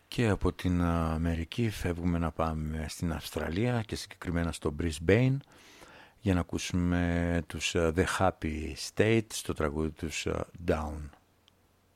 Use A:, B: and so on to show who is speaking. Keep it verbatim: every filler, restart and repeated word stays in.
A: Και από την Αμερική φεύγουμε να πάμε στην Αυστραλία και συγκεκριμένα στο Brisbane για να ακούσουμε τους The Happy State στο τραγούδι τους Down.